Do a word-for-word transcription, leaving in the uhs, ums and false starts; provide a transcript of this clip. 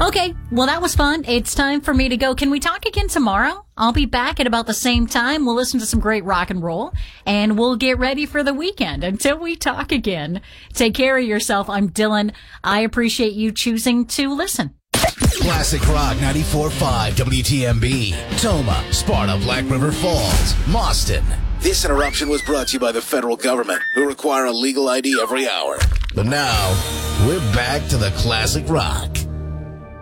Okay, well, that was fun. It's time for me to go. Can we talk again tomorrow? I'll be back at about the same time. We'll listen to some great rock and roll, and we'll get ready for the weekend. Until we talk again, take care of yourself. I'm Dylan. I appreciate you choosing to listen. Classic Rock ninety-four point five W T M B. Toma, Sparta, Black River Falls, Mauston. This interruption was brought to you by the federal government, who require a legal I D every hour. But now, we're back to the Classic Rock.